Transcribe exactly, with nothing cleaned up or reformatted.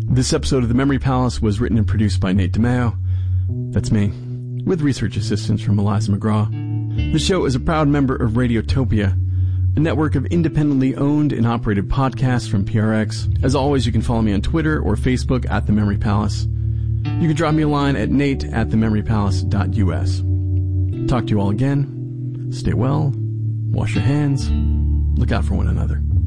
This episode of The Memory Palace was written and produced by Nate DeMeo. That's me, with research assistance from Eliza McGraw. The show is a proud member of Radiotopia, a network of independently owned and operated podcasts from P R X. As always, you can follow me on Twitter or Facebook at The Memory Palace. You can drop me a line at nate at thememorypalace.us. Talk to you all again. Stay well. Wash your hands. Look out for one another.